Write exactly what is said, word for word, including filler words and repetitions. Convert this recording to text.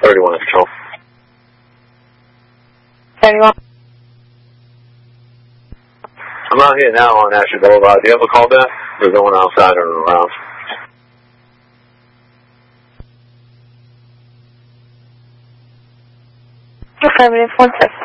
thirty-one is control. thirty-one. I'm out here now on Asher Boulevard. Do you have a call back? We're going outside or around. Affirmative, one six.